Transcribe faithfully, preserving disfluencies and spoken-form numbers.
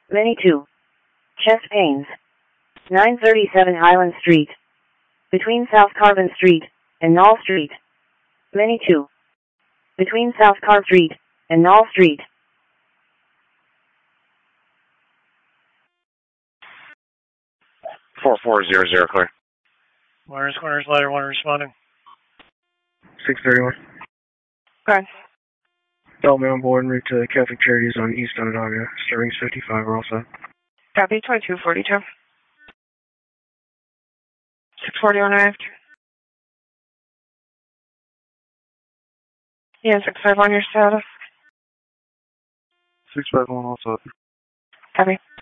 Many two. Chest pains. nine thirty-seven Highland Street. Between South Carbon Street and Knoll Street. Many two. Between South Carbon Street and Knoll Street. four four zero zero, clear. Wires, corners, ladder one responding. six thirty-one. Okay. Help me on board and route to Catholic Charities on East Onondaga. Starting fifty-five, we're all set. Copy, twenty-two forty-two. six forty on arrived. Yeah, six five on your status. six five one, all set. Copy.